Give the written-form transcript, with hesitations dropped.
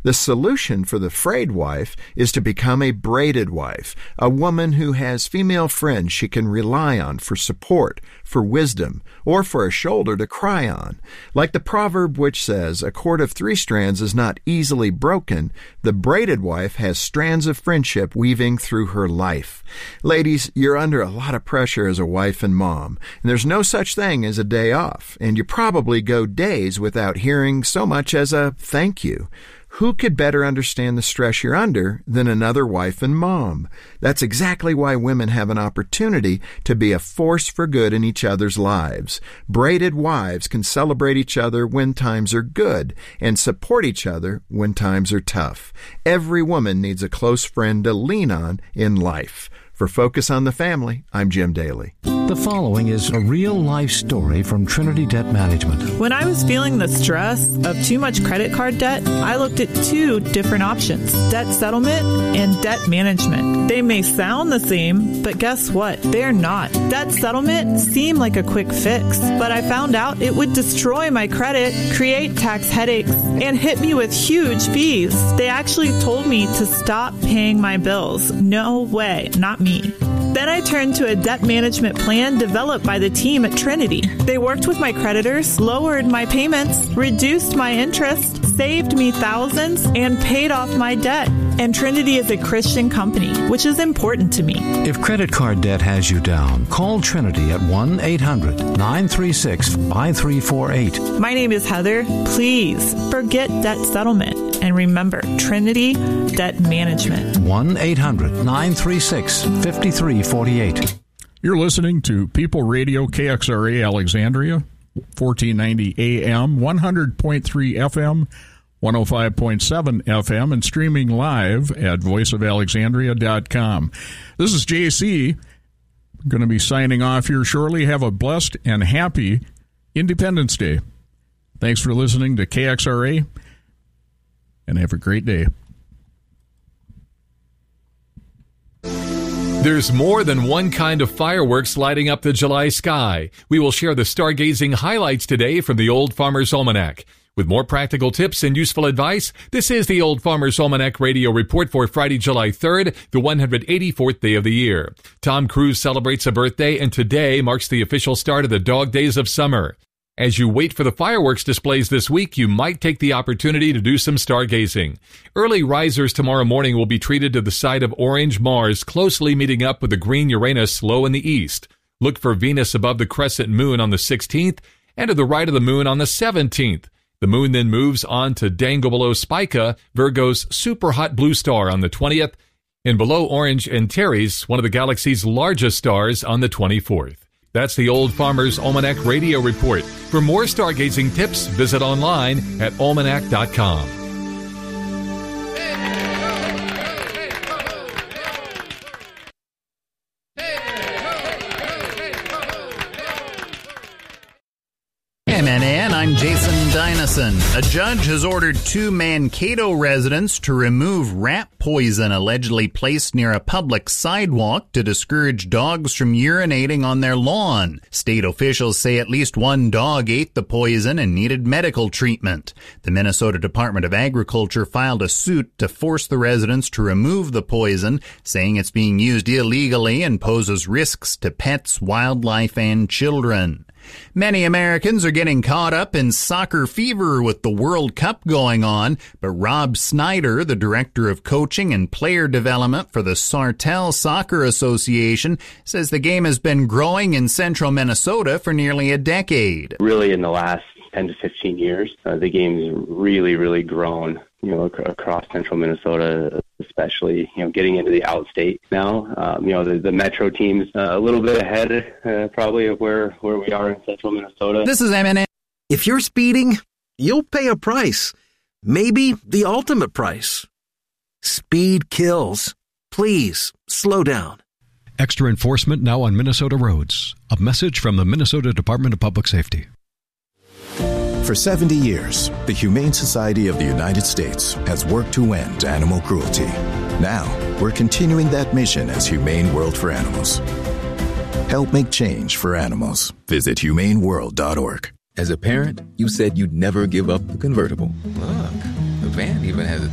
The solution for the frayed wife is to become a braided wife, a woman who has female friends she can rely on for support, for wisdom, or for a shoulder to cry on. Like the proverb which says, "A cord of 3 strands is not easily broken," the braided wife has strands of friendship weaving through her life. Ladies, you're under a lot of pressure as a wife and mom, and there's no such thing as a day off, and you probably go days without hearing so much as a thank you. Who could better understand the stress you're under than another wife and mom? That's exactly why women have an opportunity to be a force for good in each other's lives. Braided wives can celebrate each other when times are good and support each other when times are tough. Every woman needs a close friend to lean on in life. For Focus on the Family, I'm Jim Daly. The following is a real-life story from Trinity Debt Management. When I was feeling the stress of too much credit card debt, I looked at 2 different options: debt settlement and debt management. They may sound the same, but guess what? They're not. Debt settlement seemed like a quick fix, but I found out it would destroy my credit, create tax headaches, and hit me with huge fees. They actually told me to stop paying my bills. No way, not me. Then I turned to a debt management plan developed by the team at Trinity. They worked with my creditors, lowered my payments, reduced my interest, saved me thousands, and paid off my debt. And Trinity is a Christian company, which is important to me. If credit card debt has you down, call Trinity at 1-800-936-5348. My name is Heather. Please forget debt settlement. And remember, Trinity Debt Management. 1-800-936-5348. You're listening to People Radio KXRA Alexandria, 1490 AM, 100.3 FM, 105.7 FM, and streaming live at voiceofalexandria.com. This is JC. Going to be signing off here shortly. Have a blessed and happy Independence Day. Thanks for listening to KXRA, and have a great day. There's more than one kind of fireworks lighting up the July sky. We will share the stargazing highlights today from the Old Farmer's Almanac. With more practical tips and useful advice, this is the Old Farmer's Almanac radio report for Friday, July 3rd, the 184th day of the year. Tom Cruise celebrates a birthday, and today marks the official start of the dog days of summer. As you wait for the fireworks displays this week, you might take the opportunity to do some stargazing. Early risers tomorrow morning will be treated to the sight of orange Mars, closely meeting up with the green Uranus low in the east. Look for Venus above the crescent moon on the 16th and to the right of the moon on the 17th. The moon then moves on to dangle below Spica, Virgo's super hot blue star, on the 20th, and below Orange Antares, one of the galaxy's largest stars, on the 24th. That's the Old Farmer's Almanac radio report. For more stargazing tips, visit online at almanac.com. MNN, I'm Jason Dynison. A judge has ordered 2 Mankato residents to remove rat poison allegedly placed near a public sidewalk to discourage dogs from urinating on their lawn. State officials say at least 1 dog ate the poison and needed medical treatment. The Minnesota Department of Agriculture filed a suit to force the residents to remove the poison, saying it's being used illegally and poses risks to pets, wildlife, and children. Many Americans are getting caught up in soccer fever with the World Cup going on, but Rob Snyder, the director of coaching and player development for the Sartell Soccer Association, says the game has been growing in central Minnesota for nearly a decade. Really, in the last 10 to 15 years, the game's really grown, across central Minnesota, especially, getting into the outstate now. The metro team's a little bit ahead, probably, of where we are in central Minnesota. This is MNN. If you're speeding, you'll pay a price. Maybe the ultimate price. Speed kills. Please, slow down. Extra enforcement now on Minnesota roads. A message from the Minnesota Department of Public Safety. For 70 years, the Humane Society of the United States has worked to end animal cruelty. Now, we're continuing that mission as Humane World for Animals. Help make change for animals. Visit humaneworld.org. As a parent, you said you'd never give up the convertible. Look, the van even has a